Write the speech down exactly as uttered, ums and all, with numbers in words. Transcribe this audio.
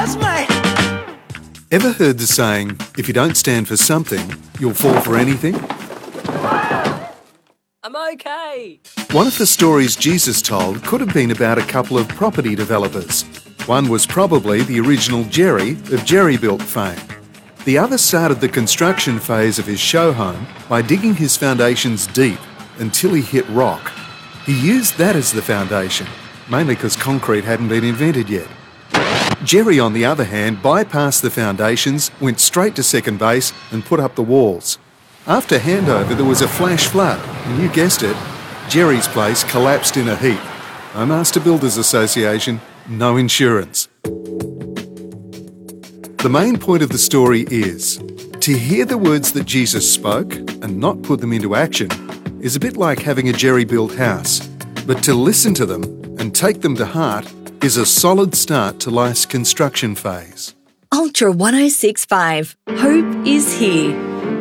Ever heard the saying, if you don't stand for something, you'll fall for anything? I'm okay. One of the stories Jesus told could have been about a couple of property developers. One was probably the original Jerry of Jerry Built fame. The other started the construction phase of his show home by digging his foundations deep until he hit rock. He used that as the foundation, mainly because concrete hadn't been invented yet. Jerry, on the other hand, bypassed the foundations, went straight to second base and put up the walls. After handover, there was a flash flood, and you guessed it, Jerry's place collapsed in a heap. No Master Builders Association, no insurance. The main point of the story is, to hear the words that Jesus spoke and not put them into action is a bit like having a Jerry-built house. But to listen to them and take them to heart is a solid start to life's construction phase. Ultra one oh six point five. Hope is here.